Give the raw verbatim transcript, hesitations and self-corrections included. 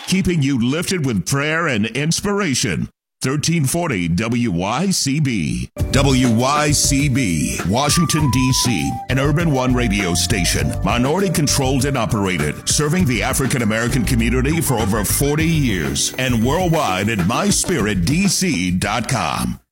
keeping you lifted with prayer and inspiration. thirteen forty W Y C B. W Y C B, Washington, D C, an Urban One radio station, minority controlled and operated, serving the African American community for over forty years, and worldwide at my spirit d c dot com.